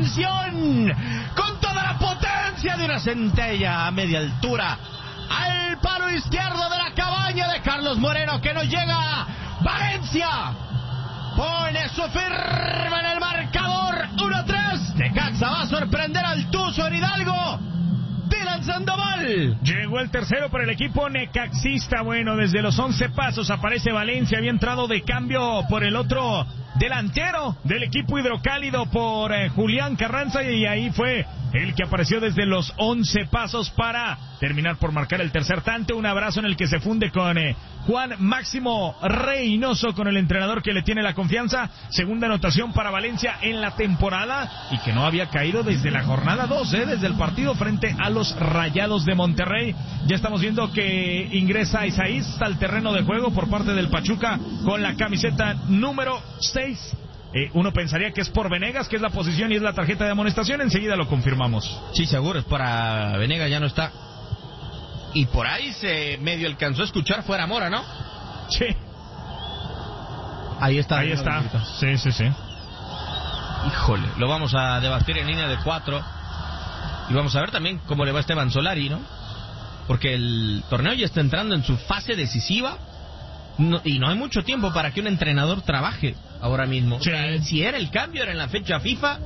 atención, con toda la potencia de una centella a media altura, al palo izquierdo de la cabaña de Carlos Moreno, que nos llega Valencia. Pone su firma en el marcador, 1-3. Necaxa va a sorprender al Tuzo en Hidalgo. Dylan Sandoval. Llegó el tercero para el equipo necaxista. Bueno, desde los 11 pasos aparece Valencia. Había entrado de cambio por el otro delantero del equipo hidrocálido, por Julián Carranza, y ahí fue el que apareció desde los 11 pasos para terminar por marcar el tercer tanto. Un abrazo en el que se funde con Juan Máximo Reynoso, con el entrenador que le tiene la confianza. Segunda anotación para Valencia en la temporada, y que no había caído desde la jornada 2, desde el partido frente a los Rayados de Monterrey. Ya estamos viendo que ingresa Isaías al terreno de juego por parte del Pachuca con la camiseta número 6. Uno pensaría que es por Venegas, que es la posición y es la tarjeta de amonestación. Enseguida lo confirmamos. Sí, seguro, es para Venegas, ya no está. Y por ahí se medio alcanzó a escuchar fuera Mora, ¿no? Sí. Ahí está. Ahí está. Sí. Híjole, lo vamos a debatir en línea de 4. Y vamos a ver también cómo le va a Esteban Solari, ¿no? Porque el torneo ya está entrando en su fase decisiva. Y no hay mucho tiempo para que un entrenador trabaje ahora mismo. Sí. Si era el cambio, era en la fecha FIFA,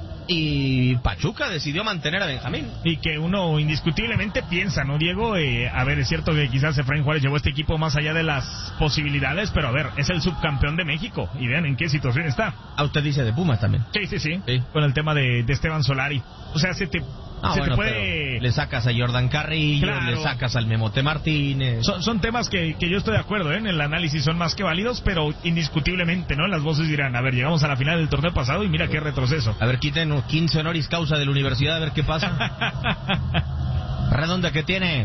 y Pachuca decidió mantener a Benjamín. Y que uno indiscutiblemente piensa, ¿no, Diego? A ver, es cierto que quizás Efraín Juárez llevó este equipo más allá de las posibilidades, pero a ver, es el subcampeón de México, y vean en qué situación está. Usted dice de Pumas también. Sí. Con el tema de Esteban Solari. O sea, se te puede... Le sacas a Jordan Carrillo, claro, le sacas al Memote Martínez. Son temas que yo estoy de acuerdo, en el análisis son más que válidos, pero indiscutiblemente, ¿no? Las voces dirán, a ver, llegamos a la final del torneo pasado y mira qué retroceso. A ver, quiten 15 honoris causa de la universidad, a ver qué pasa. Redonda que tiene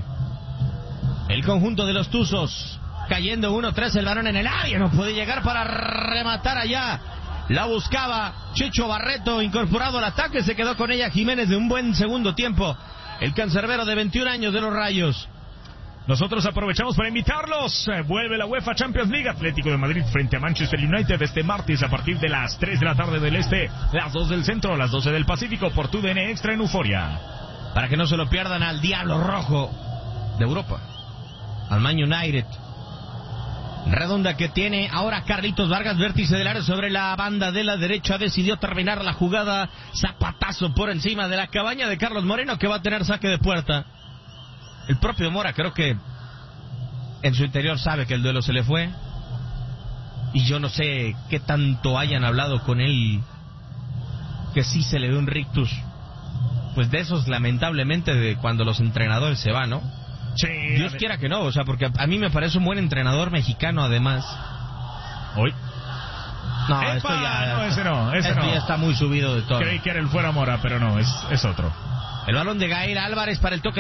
el conjunto de los Tuzos, cayendo 1-3, el balón en el área, no puede llegar para rematar allá. La buscaba Chicho Barreto, incorporado al ataque, se quedó con ella Jiménez de un buen segundo tiempo. El cancerbero de 21 años de los Rayos. Nosotros aprovechamos para invitarlos. Vuelve la UEFA Champions League. Atlético de Madrid frente a Manchester United este martes a partir de las 3 de la tarde del este, las 2 del centro, las 12 del Pacífico, por TUDN Extra en Euforia. Para que no se lo pierdan al Diablo Rojo de Europa, al Man United. Redonda que tiene ahora Carlitos Vargas, vértice del área sobre la banda de la derecha, decidió terminar la jugada, zapatazo por encima de la cabaña de Carlos Moreno, que va a tener saque de puerta. El propio Mora creo que en su interior sabe que el duelo se le fue, y yo no sé qué tanto hayan hablado con él, que sí se le ve un rictus, pues de esos lamentablemente de cuando los entrenadores se van, ¿no? Sí, Dios quiera que no, o sea, porque a mí me parece un buen entrenador mexicano, además. Hoy. No, esto ya... ese no. Ya está muy subido de todo. Creí que era el fuera Mora, pero no, es otro. El balón de Gael Álvarez para el toque